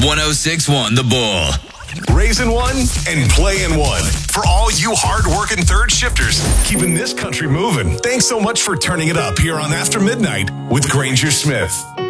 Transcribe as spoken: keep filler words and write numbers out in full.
one oh six point one The Bull. Raising one and playing one. For all you hard-working third shifters, keeping this country moving. Thanks so much for turning it up here on After Midnight with Granger Smith.